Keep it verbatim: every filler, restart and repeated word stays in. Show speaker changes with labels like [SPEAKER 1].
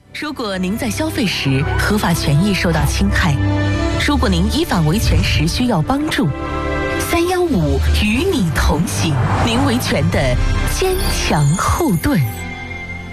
[SPEAKER 1] 如果您在消费时合法权益受到侵害，如果您依法维权时需要帮助，三幺五与你同行，您维权的坚强后盾。